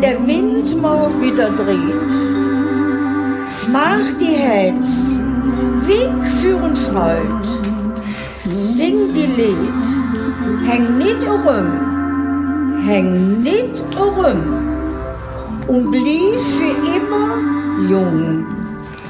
der Wind mal wieder dreht. Mach die Herz weg für und Freud, sing die Lied, häng nicht rum und blieb für immer jung.